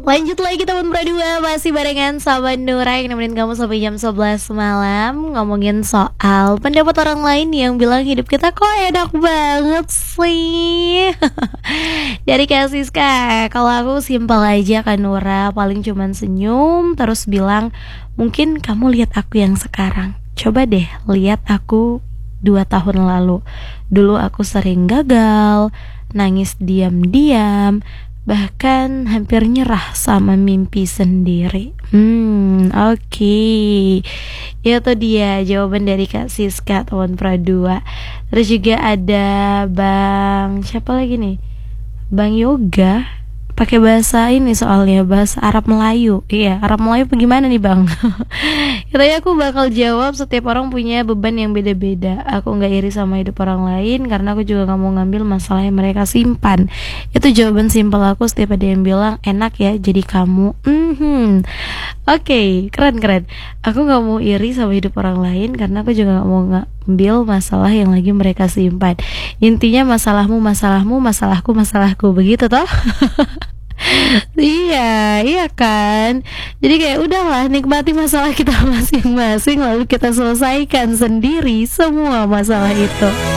Lanjut lagi teman berdua, masih barengan sama Nura yang nemenin kamu sampai jam 11 malam. Ngomongin soal pendapat orang lain yang bilang hidup kita kok enak banget sih. Dari Kak Siska, kalau aku simpel aja kan Nura, paling cuman senyum terus bilang, mungkin kamu lihat aku yang sekarang. Coba deh lihat aku 2 tahun lalu. Dulu aku sering gagal, nangis diam-diam, bahkan hampir nyerah sama mimpi sendiri. Oke. Itu dia jawaban dari Kak Siska, teman Pradua. Terus juga ada Bang, siapa lagi nih? Bang Yoga, pakai bahasa ini soalnya bahasa Arab Melayu. Iya, Arab Melayu bagaimana nih Bang? Katanya aku bakal jawab, setiap orang punya beban yang beda-beda. Aku gak iri sama hidup orang lain, karena aku juga gak mau ngambil masalah yang mereka simpan. Itu jawaban simpel aku setiap ada yang bilang, enak ya jadi kamu. Oke, keren. Aku gak mau iri sama hidup orang lain, karena aku juga gak mau ngambil masalah yang lagi mereka simpan. Intinya masalahmu, masalahku, begitu toh? Iya kan. Jadi kayak udahlah, nikmati masalah kita masing-masing, lalu kita selesaikan sendiri semua masalah itu.